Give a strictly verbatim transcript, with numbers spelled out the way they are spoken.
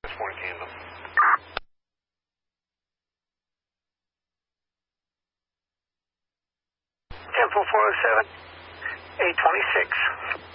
Morning, Camden. ten four four oh seven, eight twenty-six.